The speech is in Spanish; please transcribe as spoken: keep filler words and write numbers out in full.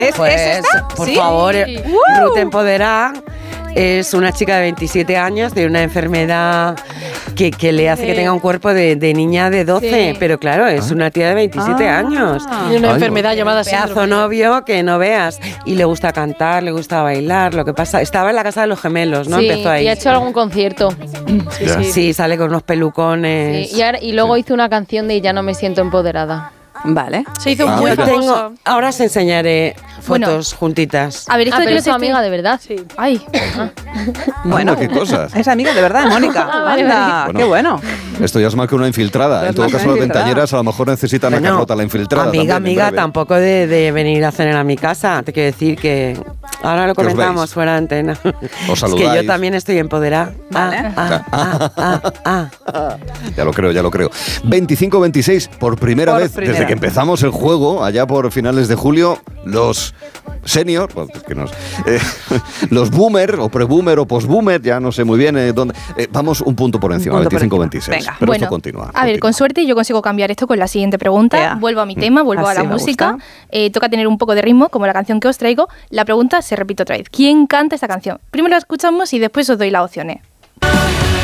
¿Es, pues, ¿es esta? por ¿Sí? favor, Uh. Ruth Empoderá es una chica de veintisiete años de una enfermedad que, que le hace Sí. que tenga un cuerpo de, de niña de doce, Sí. pero claro, es una tía de veintisiete Ah. años. Y una Ay. enfermedad llamada Pedazo síndrome. novio que no veas. Y le gusta cantar, le gusta bailar. Lo que pasa, estaba en la casa de los gemelos, ¿no? Sí, Empezó ahí. y ha hecho algún concierto. Sí, Ya. sí. Sí, sale con unos pelucones. Sí, y, ahora- y luego hizo una canción de Ya no me siento empoderada. Vale. Se hizo Ah, muy Yo mira. famosa. tengo, ahora os enseñaré Bueno. fotos juntitas. A ver, esto Ah, de pero que es tu no te amiga esté- de verdad. Sí. Ay, Bueno, qué cosas. Es amiga de verdad de Mónica. Ah, vale, Anda, vale. qué bueno. Esto ya es más que una infiltrada. En Es todo más que caso, una las infiltrada. ventañeras a lo mejor necesitan a Bueno, Carlota, la infiltrada. Amiga, también, en amiga, breve. tampoco de, de venir a cenar a mi casa. Te quiero decir que ahora lo Que os comentamos veis. fuera de antena. Os Es que saludáis. yo también estoy empoderada. Vale. Ah, ah, ah, ah, ah. Ya lo creo, ya lo creo. veinticinco veintiséis, por primera Por vez primera. desde que empezamos el juego, allá por finales de julio, los senior, pues, que nos, eh, los boomer o pre-boomer o post-boomer, ya no sé muy bien eh, dónde, eh, vamos un punto por encima, Un punto por veinticinco encima. veintiséis. Venga. Pero bueno, esto continúa. a ver, continúa. con suerte yo consigo cambiar esto con la siguiente pregunta. Ea. Vuelvo a mi tema, vuelvo Así a la me música. gusta. Eh, toca tener un poco de ritmo, como la canción que os traigo. La pregunta se repite otra vez. ¿Quién canta esta canción? Primero la escuchamos y después os doy las opciones.